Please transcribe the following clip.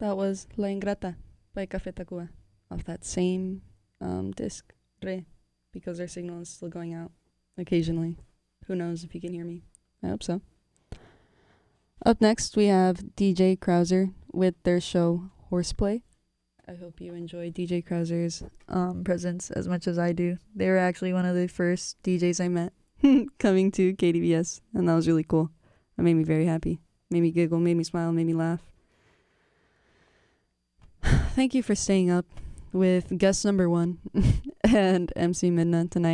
that was La Ingrata by Café Tacuba off that same disc, Re, because their signal is still going out occasionally. Who knows if you can hear me? I hope so. Up next, we have DJ Krauser with their show Horseplay. I hope you enjoy DJ Krauser's presence as much as I do. They were actually one of the first DJs I met coming to KDVS, and that was really cool. That made me very happy. Made me giggle, made me smile, made me laugh. Thank you for staying up with guest number 1 and MC Midna tonight.